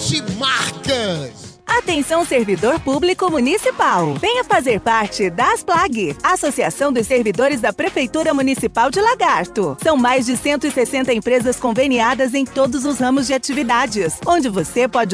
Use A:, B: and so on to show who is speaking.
A: Multimarcas.
B: Atenção, servidor público municipal. Venha fazer parte da ASPLAG, Associação dos Servidores da Prefeitura Municipal de Lagarto. São mais de 160 empresas conveniadas em todos os ramos de atividades, onde você pode